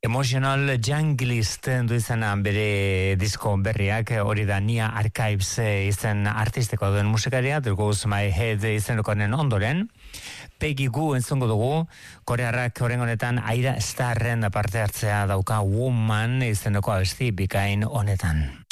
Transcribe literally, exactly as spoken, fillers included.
Emotional Junglist du izena bere disko berriak, hori da Nia Archives izen artistikoa duen musikaria, There Goes My Head izenekoaren ondoren. Peggy Gou entzungo dugu, korearrak horren honetan Aira Starren parte hartzea dauka Woman izeneko abesti bikain honetan.